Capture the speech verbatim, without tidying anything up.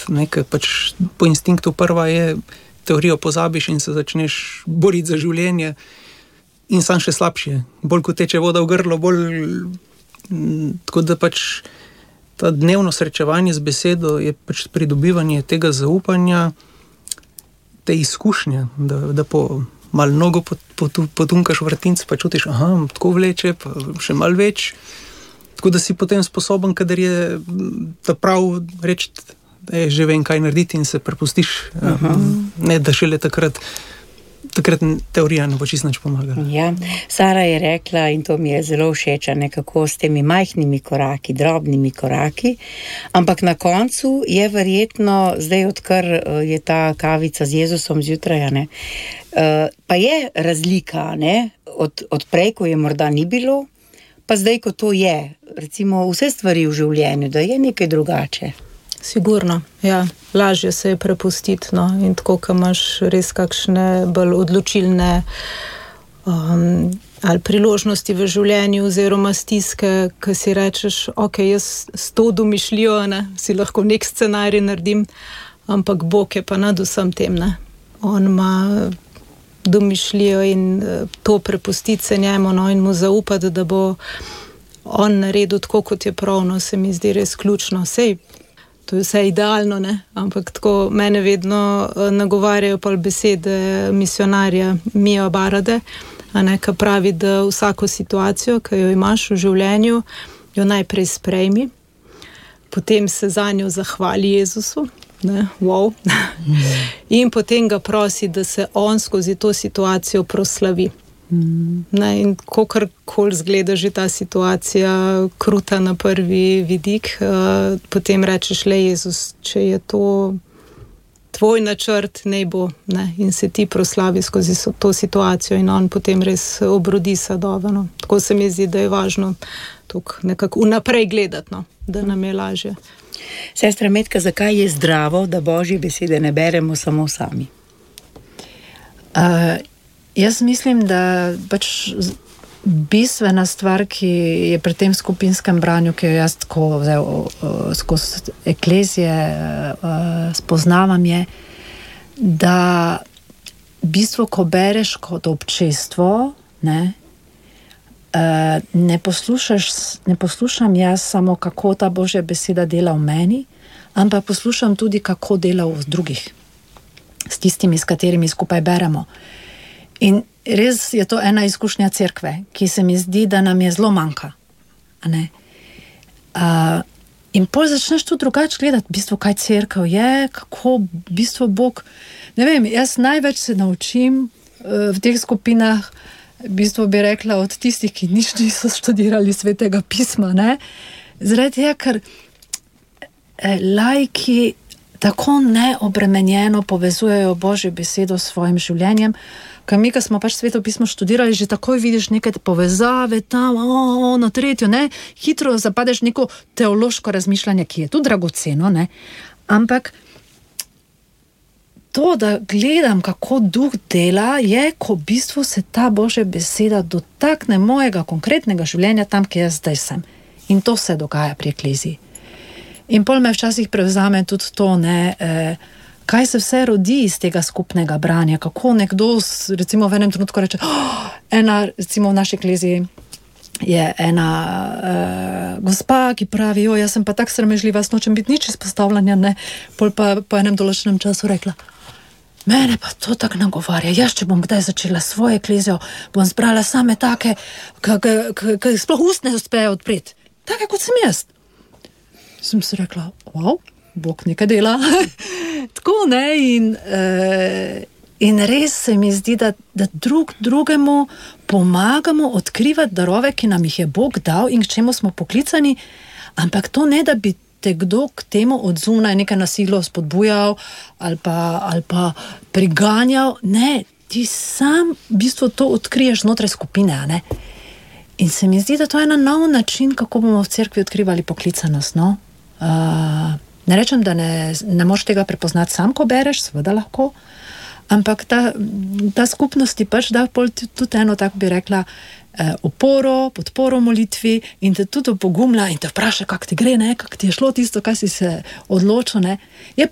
nekaj pač po instinktu prva je, teorijo pozabiš in se začneš boriti za življenje in sam še slabše. Bolj ko teče voda v grlo, bolj tako da pač ta dnevno srečevanje z besedo je pač pridobivanje tega zaupanja, te izkušnje, da, da po malo nogo potunkaš vrtinc, pa čutiš, aha, tako vleče, pa še malo več. Tako da si potem sposoben, kadar je ta prav reči, da je že vem, kaj narediti in se prepustiš. Uh-huh. Ne, da šele takrat, takrat teorija ne bo čisto nič pomagala. Ja, Sara je rekla, in to mi je zelo všeč, nekako s temi majhnimi koraki, drobnimi koraki, ampak na koncu je verjetno, zdaj odkar je ta kavica z Jezusom zjutraj, ne, pa je razlika, ne, od, od prej, ko je morda ni bilo, pa zdaj, ko to je, recimo vse stvari v življenju, da je nekaj drugače. Sigurno, ja, lažje se je prepustiti, no, in tako, ko imaš res kakšne bolj odločilne um, ali priložnosti v življenju oziroma stiske, ko si rečeš, ok, jaz s to domišljijo, ne, si lahko nek scenarij naredim, ampak Bog je pa nad vsem tem, ne. On ima domišljijo in to prepustiti se njemu, no, in mu zaupati, da bo on naredil tako, kot je pravno, se mi zdi res ključno. Sej, to je vse idealno, ne, ampak tako mene vedno nagovarjajo pol besede misionarja Mija Barade, a ne, ka pravi, da vsako situacijo, ki jo imaš v življenju, jo najprej sprejmi, potem se za njo zahvali Jezusu, ne, wow, mm. in potem ga prosi, da se on skozi to situacijo proslavi. Mm. Ne, in kakorkoli zgleda že ta situacija kruta na prvi vidik, uh, potem rečeš, le Jezus, če je to tvoj načrt, ne bo, ne, in se ti proslavi skozi to situacijo in on potem res obrodi sadove, no. Tako se mi zdi, da je važno tukaj nekako vnaprej gledati, no, da nam je lažje. Sestra Metka, zakaj je zdravo, da Božje besede ne beremo samo sami? Uh, jaz mislim, da pač bistvena stvar, ki je pri tem skupinskem branju, ki jo jaz tako vzel, uh, skozi eklezije uh, spoznavam, je, da v bistvu, ko bereš kot občestvo, ne, Uh, ne poslušaš, ne poslušam jaz samo, kako ta Božja beseda dela v meni, ampak poslušam tudi, kako dela v drugih, s tistimi, s katerimi skupaj beremo. In res je to ena izkušnja cerkve, ki se mi zdi, da nam je zelo manjka. A ne? Uh, in pol začneš tu drugače gledati, v bistvu, kaj cerkev je, kako v bistvu Bog, ne vem, jaz največ se naučim uh, v teh skupinah, v bistvu bi rekla od tistih, ki nič niso študirali svetega pisma, ne? Zaradi tega, ker eh, laiki tako neobremenjeno povezujejo Božjo besedo s svojim življenjem, ker mi, ko smo pač sveto pismo študirali, že takoj vidiš neke povezave tam, o, o, na tretjo, ne? Hitro zapadeš neko teološko razmišljanje, ki je tu dragoceno, ne? Ampak to, da gledam, kako duh dela, je, ko v bistvu se ta Božja beseda dotakne mojega konkretnega življenja tam, kjer jaz zdaj sem. In to se dogaja pri ekleziji. In pol me včasih prevzame tudi to, ne, eh, kaj se vse rodi iz tega skupnega branja, kako nekdo, recimo v enem trenutku reče, oh, ena, recimo v naši ekleziji je ena uh, gospa, ki pravi, jo, jaz sem pa tak sramežljiva, s nočem biti nič izpostavljanja, ne, pol pa po enem določenem času rekla, mene pa to tako nagovarja, jaz, če bom kdaj začela svoje eklezijo, bom zbrala same take, ki sploh ust ne uspejo odpreti. Take, kot sem jaz. Sem si rekla, wow, Bog nekaj dela. Tako, ne, in, uh, in res se mi zdi, da, da drug drugemu pomagamo odkrivati darove, ki nam jih je Bog dal in k čemu smo poklicani, ampak to ne, da bi te kdo k temu od zunaj nekaj nasilo spodbujal ali pa, ali pa priganjal. Ne, ti sam v bistvu to odkriješ znotraj skupine, ne? In se mi zdi, da to je ena nov način, kako bomo v cerkvi odkrivali poklicanost, no? Uh, ne rečem, da ne, ne moš tega prepoznati sam, ko bereš, seveda lahko, ampak ta, ta skupnost ti pač da tudi eno, tako bi rekla, oporo, podporo molitvi in te tudi opogumlja in te vpraša, kako ti gre, ne, kako ti je šlo tisto, kaj si se odločil, ne. Je